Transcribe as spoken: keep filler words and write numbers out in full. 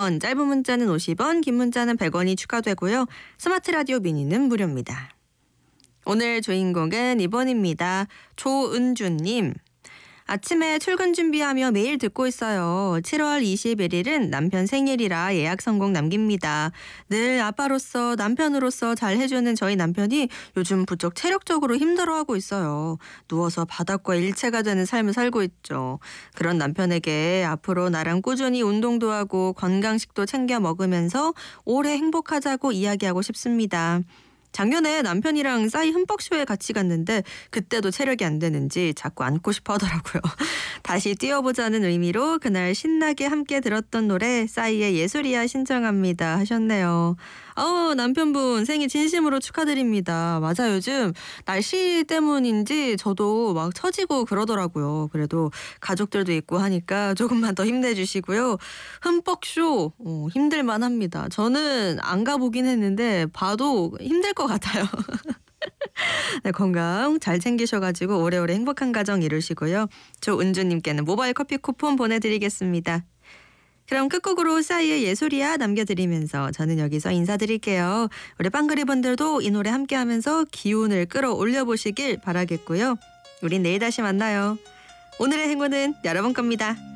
원, 짧은 문자는 오십 원, 긴 문자는 백 원이 추가되고요. 스마트 라디오 미니는 무료입니다. 오늘 주인공은 이번입니다. 조은주님. 아침에 출근 준비하며 매일 듣고 있어요. 칠월 이십일일은 남편 생일이라 예약 성공 남깁니다. 늘 아빠로서 남편으로서 잘 해주는 저희 남편이 요즘 부쩍 체력적으로 힘들어하고 있어요. 누워서 바닥과 일체가 되는 삶을 살고 있죠. 그런 남편에게 앞으로 나랑 꾸준히 운동도 하고 건강식도 챙겨 먹으면서 오래 행복하자고 이야기하고 싶습니다. 작년에 남편이랑 싸이 흠뻑쇼에 같이 갔는데 그때도 체력이 안 되는지 자꾸 안고 싶어 하더라고요. 다시 뛰어보자는 의미로 그날 신나게 함께 들었던 노래 싸이의 예술이야 신청합니다 하셨네요. 어, 남편분 생일 진심으로 축하드립니다. 맞아, 요즘 날씨 때문인지 저도 막 처지고 그러더라고요. 그래도 가족들도 있고 하니까 조금만 더 힘내주시고요. 흠뻑쇼 어, 힘들만 합니다. 저는 안 가보긴 했는데 봐도 힘들 것 같아요. 네, 건강 잘 챙기셔가지고 오래오래 행복한 가정 이루시고요. 조은주님께는 모바일 커피 쿠폰 보내드리겠습니다. 그럼 끝곡으로 싸이의 예술이야 남겨드리면서 저는 여기서 인사드릴게요. 우리 빵그리분들도 이 노래 함께하면서 기운을 끌어올려보시길 바라겠고요. 우린 내일 다시 만나요. 오늘의 행운은 여러분 겁니다.